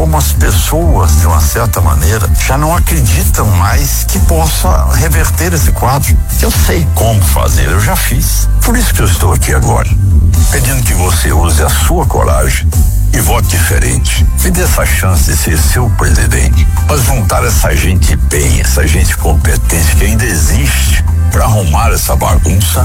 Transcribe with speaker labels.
Speaker 1: como as pessoas, de uma certa maneira, já não acreditam mais que possa reverter esse quadro. Eu sei como fazer, eu já fiz. Por isso que eu estou aqui agora, pedindo que você use a sua coragem e vote diferente. Me dê essa chance de ser seu presidente, para juntar essa gente bem, essa gente competente que ainda existe, para arrumar essa bagunça